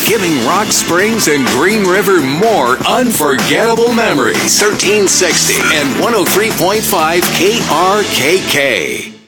giving Rock Springs and Green River more unforgettable memories. 1360 and 103.5 KRKK.